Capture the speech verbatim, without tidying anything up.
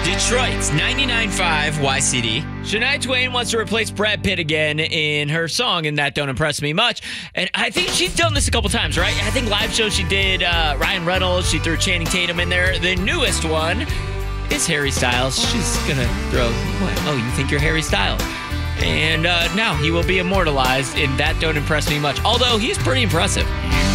Detroit's ninety-nine point five Y C D. Shania Twain wants to replace Brad Pitt again in her song, and that don't impress me much. And I think she's done this a couple times, right? I think live shows she did uh, Ryan Reynolds. She threw Channing Tatum in there. The newest one is Harry Styles. She's gonna throw, what? Oh, you think you're Harry Styles? And uh, now he will be immortalized in That Don't Impress Me Much. Although he's pretty impressive.